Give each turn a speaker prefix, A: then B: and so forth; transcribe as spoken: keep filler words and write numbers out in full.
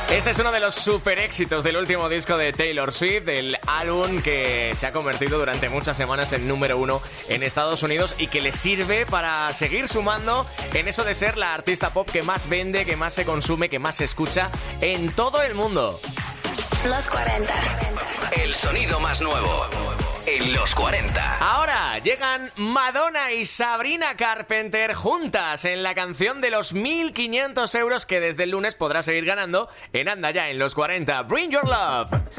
A: Este es uno de los super éxitos del último disco de Taylor Swift, del álbum que se ha convertido durante muchas semanas en número uno en Estados Unidos y que le sirve para seguir sumando en eso de ser la artista pop que más vende, que más se consume, que más se escucha en todo el mundo.
B: Los cuarenta.
C: El sonido más nuevo en los cuarenta.
A: Ahora llegan Madonna y Sabrina Carpenter juntas en la canción de los mil quinientos euros que desde el lunes podrás seguir ganando en Anda Ya en los cuarenta. Bring Your Love.